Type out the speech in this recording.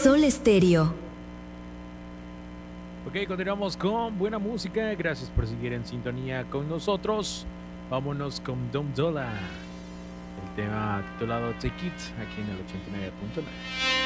Sol Estéreo. Ok, continuamos con buena música. Gracias por seguir en sintonía con nosotros. Vámonos con Dom Dolla. El tema titulado Take It, aquí en el 89.9.